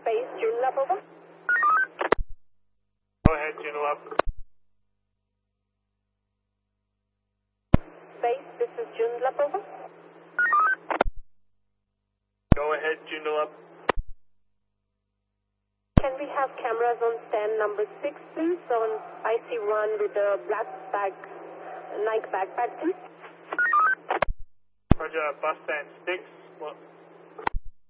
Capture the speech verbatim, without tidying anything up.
Base Joondalup, over. Go ahead, Joondalup. Base, this is Joondalup, over. Go ahead, Joondalup. Can we have cameras on stand number six, please, on I C one with a black bag, Nike backpack, please? Roger, bus stand six. Well,